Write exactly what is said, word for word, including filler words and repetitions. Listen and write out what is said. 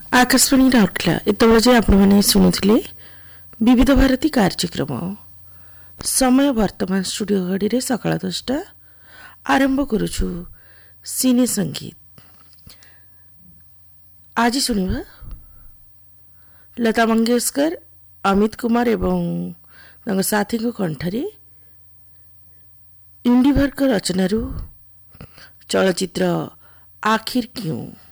आकाशवाणी राउरकेला एतबेले जे आपने शुणुले विविध भारती कार्यक्रम समय वर्तमान स्टूडियो घड़ी सकाळ दसटा आरंभ करुछु सिने संगीत। आज शुणा लता मंगेशकर, अमित कुमार एवं साथी कंठरे इंडिभर रचनारू चलचित्र आखिर क्यों।